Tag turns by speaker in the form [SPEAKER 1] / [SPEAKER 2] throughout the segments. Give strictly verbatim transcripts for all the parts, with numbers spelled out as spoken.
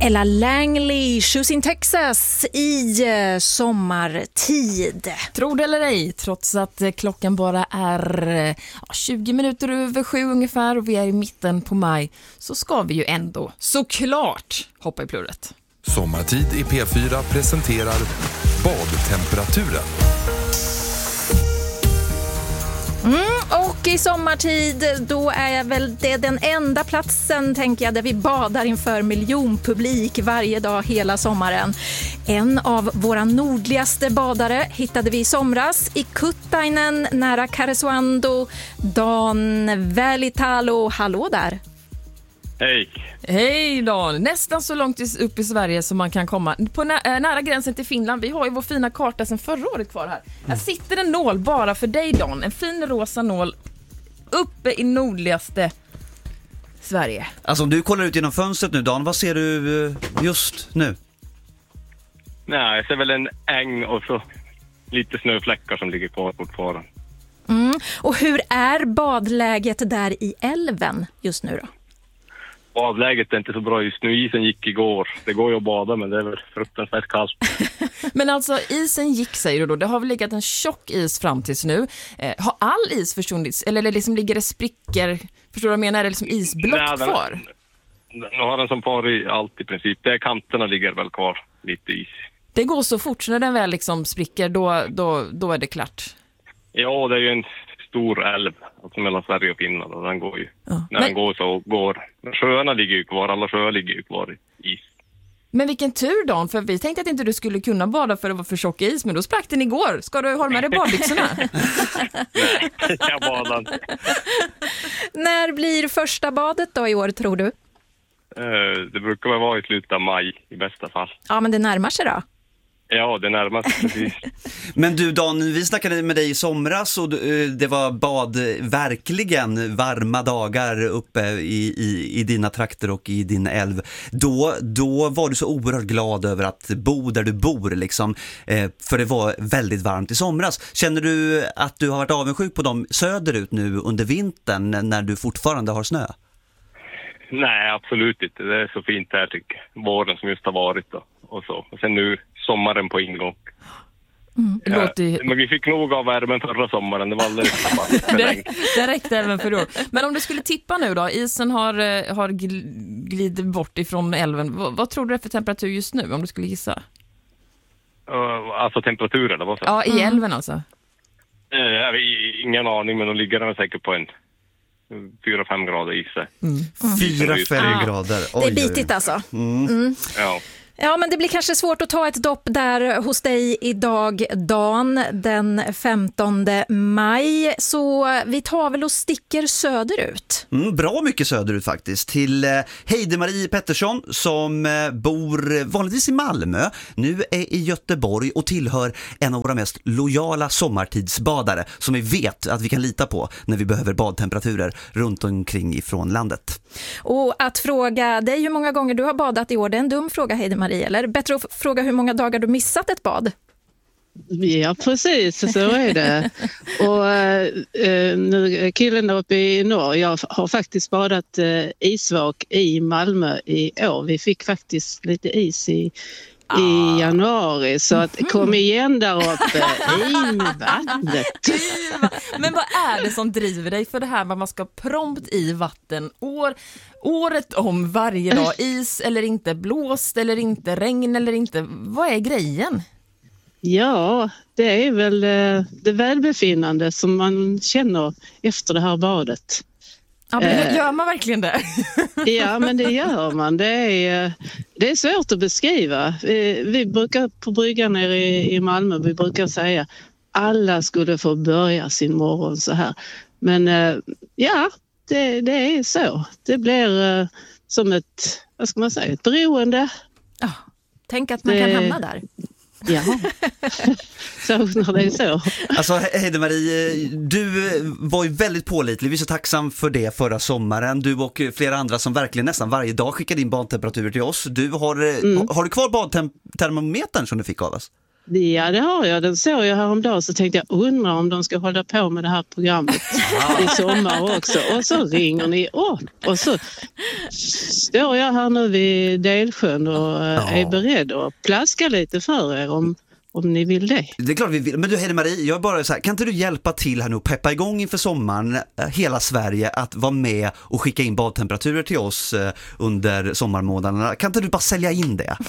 [SPEAKER 1] Ella Langley, Houston, Texas i eh, sommartid.
[SPEAKER 2] Tror det eller ej, trots att eh, klockan bara är eh, tjugo minuter över sju ungefär och vi är i mitten på maj, så ska vi ju ändå såklart hoppa i plurret.
[SPEAKER 3] Sommartid i P fyra presenterar badtemperaturen.
[SPEAKER 1] Mm, och i sommartid då är väl det den enda platsen, tänker jag, där vi badar inför miljonpublik varje dag hela sommaren. En av våra nordligaste badare hittade vi i somras i Kuttainen nära Karesuando, Dan Välitalo. Hallå där!
[SPEAKER 4] Hej!
[SPEAKER 2] Hej Dan! Nästan så långt upp i Sverige som man kan komma. På nä- nära gränsen till Finland. Vi har ju vår fina karta sedan förra året kvar här. Här sitter en nål bara för dig, Dan. En fin rosa nål uppe i nordligaste Sverige.
[SPEAKER 5] Alltså om du kollar ut genom fönstret nu, Dan, vad ser du just nu?
[SPEAKER 4] Nej, jag ser väl en äng och så lite snöfläckar som ligger kvar fortfarande.
[SPEAKER 1] Mm. Och hur är badläget där i älven just nu då?
[SPEAKER 4] Badläget är inte så bra just nu. Isen gick igår. Det går ju att bada, men det är väl fruktansvärt kallt.
[SPEAKER 2] Men alltså, isen gick, säger du då. Det har väl legat en tjock is fram tills nu. Eh, har all is försvunnit? Eller, eller liksom ligger det sprickor? Förstår du vad jag menar? Är det liksom isblock
[SPEAKER 4] Nej, den, kvar? Nu har den som par i allt i princip. Det är kanterna ligger väl kvar. Lite is.
[SPEAKER 2] Det går så fort, så när den väl liksom spricker, då, då, då är det klart.
[SPEAKER 4] Ja, det är ju en stor älv alltså mellan Sverige och Finland, och den går ju.
[SPEAKER 2] Ja.
[SPEAKER 4] När
[SPEAKER 2] Men,
[SPEAKER 4] den går så går. Sjöarna ligger ju kvar, alla sjöar ligger ju kvar i is.
[SPEAKER 2] men vilken tur, Dan, för vi tänkte att inte du skulle kunna bada för det var för tjock is, men då sprack den igår. Ska du ha med dig badbyxorna?
[SPEAKER 4] Nej, jag badar inte.
[SPEAKER 1] När blir första badet då i år, tror du?
[SPEAKER 4] Eh, Det brukar väl vara i slutet av maj i bästa fall.
[SPEAKER 1] Ja, men det närmar sig då.
[SPEAKER 4] Ja, det närmast precis.
[SPEAKER 5] Men du Dan, vi snackade med dig i somras och uh, det var bad, verkligen varma dagar uppe i, i, i dina trakter och i din älv. Då, då var du så oerhört glad över att bo där du bor liksom, eh, för det var väldigt varmt i somras. Känner du att du har varit avundsjuk på dem söderut nu under vintern när du fortfarande har snö?
[SPEAKER 4] Nej, absolut inte. Det är så fint här, tycker jag. Våren som just har varit då, och så. Och sen nu sommaren på ingång.
[SPEAKER 2] Mm, det
[SPEAKER 4] Ja,
[SPEAKER 2] låter ju...
[SPEAKER 4] men vi fick nog av värmen förra sommaren. Det var alldeles för länge.
[SPEAKER 2] det, det räckte även för år. Men om du skulle tippa nu då, isen har, eh, har gl- glidit bort ifrån älven. V- vad tror du är för temperatur just nu, om du skulle gissa?
[SPEAKER 4] Uh, alltså temperaturen, det var så.
[SPEAKER 2] Ja, i
[SPEAKER 1] Mm.
[SPEAKER 2] älven alltså.
[SPEAKER 4] Uh, jag har ingen aning, men de ligger väl säkert på en fyra fem grader is.
[SPEAKER 2] Mm.
[SPEAKER 5] Fyra, fem
[SPEAKER 1] Ja.
[SPEAKER 5] grader.
[SPEAKER 1] Det är
[SPEAKER 5] Oj,
[SPEAKER 1] bitigt alltså.
[SPEAKER 5] Mm.
[SPEAKER 4] Ja.
[SPEAKER 1] Ja, men det blir kanske svårt att ta ett dopp där hos dig idag, Dan, den femtonde maj. Så vi tar väl och sticker söderut.
[SPEAKER 5] Mm, bra mycket söderut faktiskt. Till eh, Heide-Marie Pettersson som eh, bor vanligtvis i Malmö, nu är i Göteborg och tillhör en av våra mest lojala sommartidsbadare som vi vet att vi kan lita på när vi behöver badtemperaturer runt omkring ifrån landet.
[SPEAKER 1] Och att fråga dig hur många gånger du har badat i år, det är en dum fråga, Heide-Marie. Eller bättre att fråga hur många dagar du missat ett bad.
[SPEAKER 6] Ja, precis, så är det. Och eh, nu, killen där uppe i norr, jag har faktiskt badat eh, isvak i Malmö i år. Vi fick faktiskt lite is i, ah. i januari, så att kom igen där uppe i vattnet.
[SPEAKER 2] Men vad är det som driver dig för det här med man ska prompt i vatten år, året om varje dag? Is eller inte, blåst eller inte, regn eller inte. Vad är grejen?
[SPEAKER 6] Ja, det är väl eh, det välbefinnande som man känner efter det här badet.
[SPEAKER 2] Ja, men gör man verkligen det?
[SPEAKER 6] Ja, men det gör man. Det är, det är svårt att beskriva. Vi, vi brukar på bryggan nere i, i Malmö, vi brukar säga alla skulle få börja sin morgon så här. Men ja, det, det är så. Det blir som ett, vad ska man säga, ett beroende.
[SPEAKER 1] Ja, tänk att man
[SPEAKER 6] det,
[SPEAKER 1] kan hamna där.
[SPEAKER 6] Ja, så när det är så.
[SPEAKER 5] Alltså Heide-Marie, du var ju väldigt pålitlig. Vi är så tacksam för det förra sommaren. Du och flera andra som verkligen nästan varje dag skickade in badtemperaturer till oss. Du har, mm. har du kvar badtermometern som du fick av oss?
[SPEAKER 6] Ja, det har jag. Den såg jag häromdagen, så tänkte jag undra om de ska hålla på med det här programmet i sommar också. Och så ringer ni upp och så står jag här nu vid Delsjön och ja. är beredd att plaska lite för er om Om ni vill det.
[SPEAKER 5] Det är klart vi vill. Men du Heidi-Marie, jag bara så här, kan inte du hjälpa till här nu och peppa igång inför sommaren hela Sverige att vara med och skicka in badtemperaturer till oss under sommarmånaderna? Kan inte du bara sälja in det?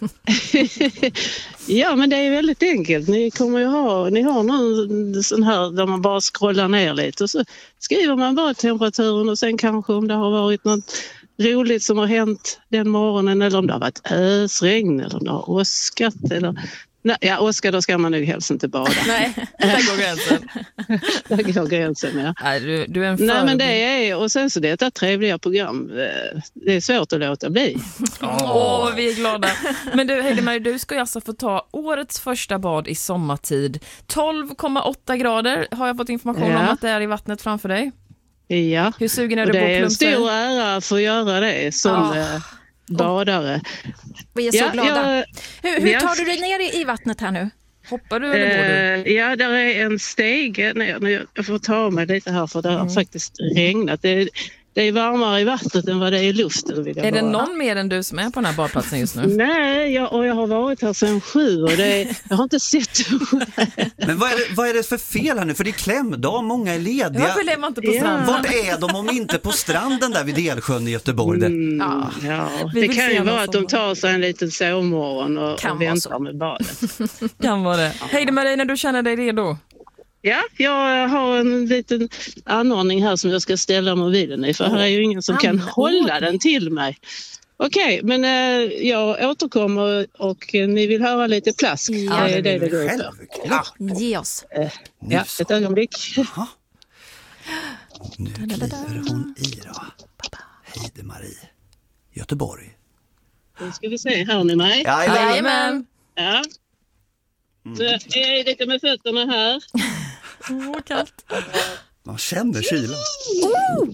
[SPEAKER 6] Ja, men det är väldigt enkelt. Ni kommer ju ha, ni har någon sån här där man bara scrollar ner lite och så skriver man badtemperaturen och sen kanske om det har varit något roligt som har hänt den morgonen eller om det har varit ösregn eller om det har åskat eller nej, ja, Oskar, då ska man nog helst inte bada.
[SPEAKER 2] Nej, där går gränsen.
[SPEAKER 6] Där går gränsen, ja.
[SPEAKER 2] Nej, du, du är en för...
[SPEAKER 6] Nej, men det är, och sen så det är ett trevliga program. Det är svårt att låta bli.
[SPEAKER 2] Åh, oh, vi är glada. Men du, Heidi-Marie, du ska ju alltså få ta årets första bad i sommartid. tolv komma åtta grader har jag fått information ja. om att det är i vattnet framför dig.
[SPEAKER 6] Ja.
[SPEAKER 2] Hur sugen är du
[SPEAKER 6] och
[SPEAKER 2] på
[SPEAKER 6] det är
[SPEAKER 2] plumpar?
[SPEAKER 6] en stor ära att få göra det som oh. badare.
[SPEAKER 1] Vi är så
[SPEAKER 6] ja,
[SPEAKER 1] glada.
[SPEAKER 6] Jag,
[SPEAKER 1] hur hur tar du dig ner i, i vattnet här nu?
[SPEAKER 2] Hoppar du eller går du?
[SPEAKER 6] Uh, ja, där är en stege ner. Jag får ta mig lite här för det har mm. faktiskt regnat. Det, det är varmare i vattnet än vad det är i luften. Vill jag
[SPEAKER 2] är
[SPEAKER 6] bara.
[SPEAKER 2] det någon mer än du som är på den här badplatsen just nu?
[SPEAKER 6] Nej, jag, och jag har varit här sedan sju och det, jag har inte sett
[SPEAKER 5] Men vad är, det, vad är det för fel här nu? För det är klämdag, många är lediga.
[SPEAKER 2] Varför är man inte på stranden?
[SPEAKER 5] Ja. Vart är de om inte på stranden där vid Delsjön i Göteborg?
[SPEAKER 6] Mm, ja. Ja. Det kan ju vara att de tar sig en liten sovmorgon och, och väntar med badet.
[SPEAKER 2] Kan vara det. Heidi-Marie, när du känner dig redo?
[SPEAKER 6] Ja, jag har en liten anordning här som jag ska ställa mobilen i för här är ju ingen som kan hålla den till mig. Okej, men eh, jag återkommer och eh, ni vill höra lite plask.
[SPEAKER 1] Ja,
[SPEAKER 6] det är det det går ut
[SPEAKER 5] ja.
[SPEAKER 1] Ge oss.
[SPEAKER 6] Eh, ja, ett ögonblick.
[SPEAKER 5] Aha. Nu kliver hon i då. Heidi-Marie. Göteborg.
[SPEAKER 6] Nu ska vi se, hör ni mig?
[SPEAKER 2] Jajamän.
[SPEAKER 6] Ja. Så jag är lite med fötterna här.
[SPEAKER 2] Åh, oh, kallt.
[SPEAKER 5] Man känner kylan.
[SPEAKER 1] Oh!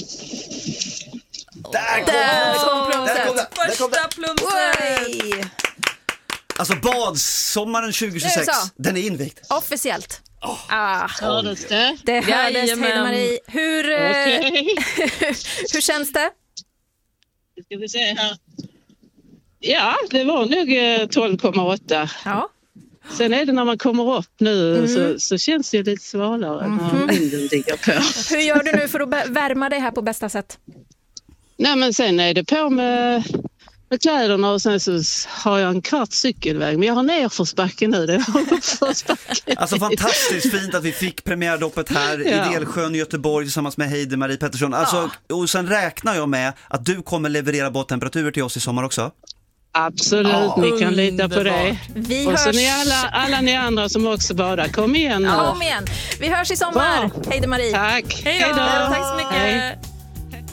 [SPEAKER 5] Där kom,
[SPEAKER 1] där kom plumpset.
[SPEAKER 5] Där kom det. Där kom det.
[SPEAKER 2] Första plumpset.
[SPEAKER 5] Alltså badsommaren tjugo tjugosex, den är invigd.
[SPEAKER 1] Officiellt.
[SPEAKER 5] Oh.
[SPEAKER 1] Ah.
[SPEAKER 6] Hördes det?
[SPEAKER 1] Det hördes, Heidi-Marie. Hur,
[SPEAKER 6] okay.
[SPEAKER 1] hur känns det?
[SPEAKER 6] Nu ska vi se här. Ja, det var nog tolv komma åtta.
[SPEAKER 1] Ja.
[SPEAKER 6] Sen är det när man kommer upp nu mm. så, så känns det lite svalare mm. när vinden ligger på.
[SPEAKER 1] Hur gör du nu för att värma dig här på bästa sätt?
[SPEAKER 6] Nej, men sen är det på med, med kläderna och sen så har jag en kvart cykelväg. Men jag har nerförsbacke nu. Det har uppförsbacke.
[SPEAKER 5] Alltså fantastiskt fint att vi fick premiärdoppet här ja. i Delsjön i Göteborg tillsammans med Heidi-Marie Pettersson. Alltså, ja. Och sen räknar jag med att du kommer leverera badtemperaturer till oss i sommar också.
[SPEAKER 6] Absolut, oh, ni kan lita på det.
[SPEAKER 1] Vi
[SPEAKER 6] och
[SPEAKER 1] hörs...
[SPEAKER 6] så ni alla, alla ni andra som också badar, kom igen nu.
[SPEAKER 1] Ja, kom igen. Vi hörs i sommar. Hej då Marie.
[SPEAKER 6] Tack.
[SPEAKER 2] Hej då. Tack så mycket. Hej.